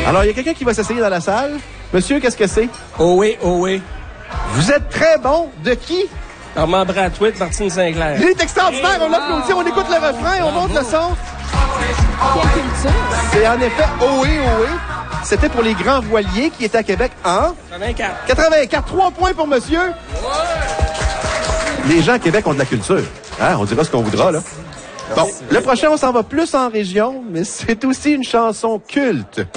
Alors, il y a quelqu'un qui va s'essayer dans la salle. Monsieur, qu'est-ce que c'est? Oh oui, oh oui. Vous êtes très bon. De qui? Armand Bradwitt, Martine Sinclair. Il est extraordinaire. On l'applaudit, on écoute le refrain, on monte le son. C'est en effet Ohé, Ohé. C'était pour les grands voiliers qui étaient à Québec en... 84. 84. 3 points pour monsieur. Les gens à Québec ont de la culture. Hein? On dira ce qu'on voudra, là. Bon, le prochain, on s'en va plus en région, mais c'est aussi une chanson culte.